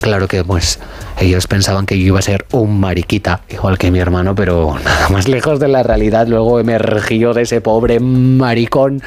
Claro que pues ellos pensaban que yo iba a ser un mariquita, igual que mi hermano, pero nada más lejos de la realidad. Luego emergió de ese pobre maricón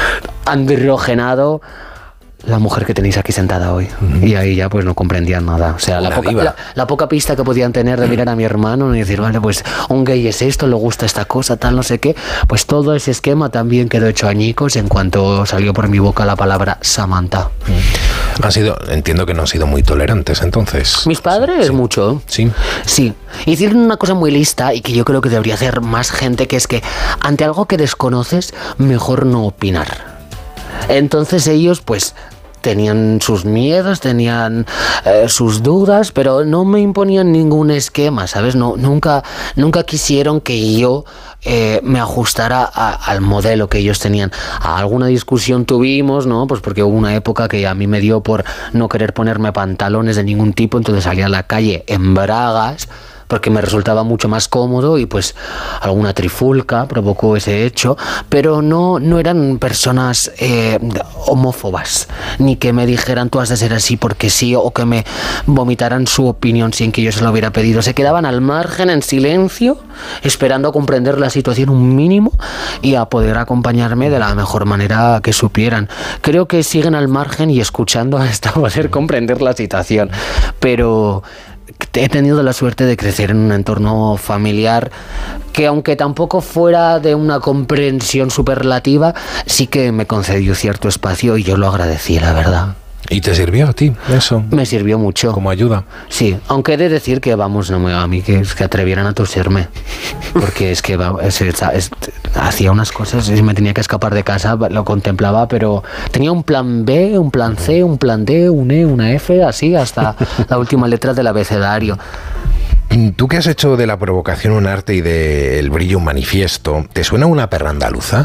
androgenado la mujer que tenéis aquí sentada hoy. Y ahí ya pues no comprendían nada. O sea, la poca pista que podían tener de mirar a mi hermano y decir, vale, pues un gay es esto, le gusta esta cosa, tal, no sé qué. Pues todo ese esquema también quedó hecho añicos en cuanto salió por mi boca la palabra Samantha. Entiendo que no han sido muy tolerantes entonces. Mis padres, sí. Mucho. Sí. Sí. Hicieron una cosa muy lista y que yo creo que debería hacer más gente, que es que ante algo que desconoces, mejor no opinar. Entonces ellos, pues, tenían sus miedos, tenían sus dudas, pero no me imponían ningún esquema, ¿sabes? Nunca quisieron que yo me ajustara al modelo que ellos tenían. Alguna discusión tuvimos, ¿no? Pues porque hubo una época que a mí me dio por no querer ponerme pantalones de ningún tipo, entonces salía a la calle en bragas, porque me resultaba mucho más cómodo, y pues alguna trifulca provocó ese hecho, pero no eran personas homófobas, ni que me dijeran tú has de ser así porque sí, o que me vomitaran su opinión sin que yo se lo hubiera pedido. Se quedaban al margen en silencio, esperando a comprender la situación un mínimo y a poder acompañarme de la mejor manera que supieran. Creo que siguen al margen y escuchando hasta poder comprender la situación, pero he tenido la suerte de crecer en un entorno familiar que, aunque tampoco fuera de una comprensión superlativa, sí que me concedió cierto espacio y yo lo agradecí, la verdad. ¿Y te sirvió a ti eso? Me sirvió mucho. ¿Como ayuda? Sí, aunque he de decir que, vamos, no me a mí que atrevieran a toserme, porque es que hacía unas cosas y me tenía que escapar de casa, lo contemplaba, pero tenía un plan B, un plan C, un plan D, un E, una F, así hasta la última letra del abecedario. Tú que has hecho de la provocación un arte y del brillo un manifiesto, ¿te suena una perra andaluza?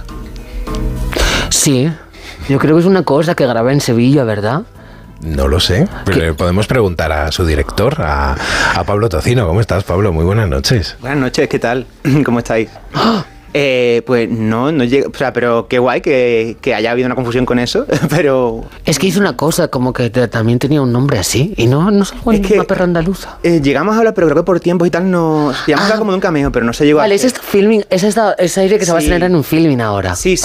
Sí, yo creo que es una cosa que grabé en Sevilla, ¿verdad? No lo sé, pero le podemos preguntar a su director, a Pablo Tocino. ¿Cómo estás, Pablo? Muy buenas noches. Buenas noches, ¿qué tal? ¿Cómo estáis? ¡Oh! Pues no llega, o sea, pero qué guay que haya habido una confusión con eso, pero... Es que hizo una cosa, como que también tenía un nombre así, y no salgo en una perra andaluza. Llegamos a hablar, pero creo que por tiempos y tal llegamos a hablar como de un cameo, pero no se llegó vale, es esa aire que se va a estrenar en un filming ahora. Sí.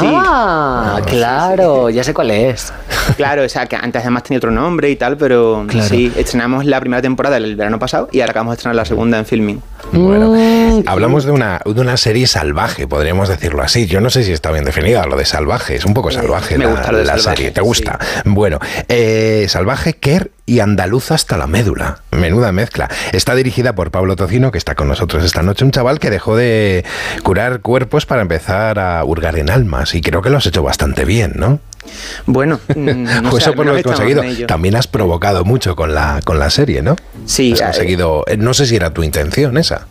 Claro, sí. Ya sé cuál es. Claro, o sea, que antes además tenía otro nombre y tal, pero claro. Sí, estrenamos la primera temporada el verano pasado y ahora acabamos de estrenar la segunda en filming. Bueno, hablamos de una serie salvaje, podríamos decirlo así. Yo no sé si está bien definida lo de salvaje, es un poco salvaje me gusta lo de salvaje, serie. ¿Te gusta? Sí. Bueno, salvaje, queer y andaluza hasta la médula. Menuda mezcla. Está dirigida por Pablo Tocino, que está con nosotros esta noche, un chaval que dejó de curar cuerpos para empezar a hurgar en almas, y creo que lo has hecho bastante bien, ¿no? Bueno, no pues sé, eso por lo que has conseguido. También has provocado mucho con la serie, ¿no? Sí. Has conseguido, no sé si era tu intención esa.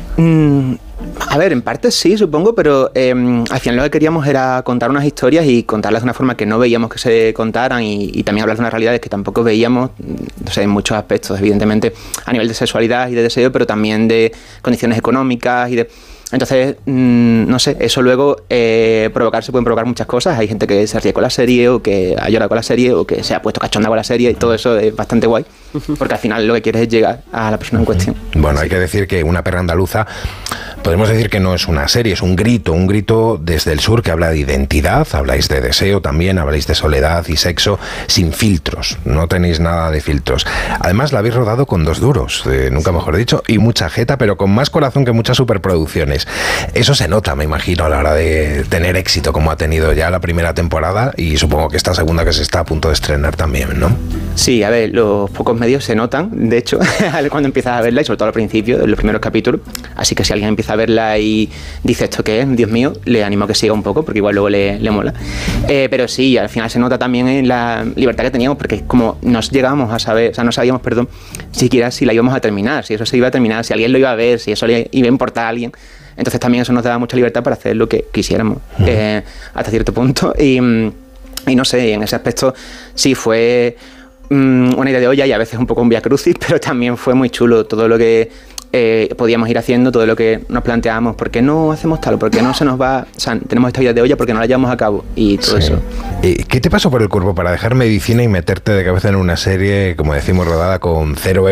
A ver, en parte sí, supongo, pero al final lo que queríamos era contar unas historias y contarlas de una forma que no veíamos que se contaran, y también hablar de unas realidades que tampoco veíamos, o sea, en muchos aspectos, evidentemente, a nivel de sexualidad y de deseo, pero también de condiciones económicas y de... Entonces, no sé, eso luego se pueden provocar muchas cosas. Hay gente que se ríe con la serie, o que ha llorado con la serie, o que se ha puesto cachonda con la serie, y todo eso es bastante guay, porque al final lo que quieres es llegar a la persona en cuestión. Bueno, hay que decir que Una perra andaluza, podemos decir que no es una serie, es un grito desde el sur que habla de identidad, habláis de deseo también, habláis de soledad y sexo, sin filtros, no tenéis nada de filtros. Además la habéis rodado con 2 duros, nunca mejor dicho, y mucha jeta, pero con más corazón que muchas superproducciones. Eso se nota, me imagino, a la hora de tener éxito como ha tenido ya la primera temporada, y supongo que esta segunda que se está a punto de estrenar también, ¿no? Sí, a ver, los pocos medios se notan, de hecho, cuando empiezas a verla, y sobre todo al principio, en los primeros capítulos. Así que si alguien empieza a verla y dice ¿esto qué es? Dios mío, le animo a que siga un poco, porque igual luego le mola. Pero sí, al final se nota también en la libertad que teníamos, porque como nos llegábamos a saber, o sea, no sabíamos, siquiera si la íbamos a terminar, si eso se iba a terminar, si alguien lo iba a ver, si eso le iba a importar a alguien. Entonces también eso nos daba mucha libertad para hacer lo que quisiéramos, hasta cierto punto. Y no sé, en ese aspecto sí fue una idea de olla, y a veces un poco un vía crucis, pero también fue muy chulo todo lo que podíamos ir haciendo todo lo que nos planteábamos. ¿Por qué no hacemos tal? ¿Por qué no se nos va? O sea, tenemos esta vida de olla, ¿por qué no la llevamos a cabo? Y todo eso. ¿Qué te pasó por el cuerpo para dejar medicina y meterte de cabeza en una serie, como decimos, rodada con 0 euros?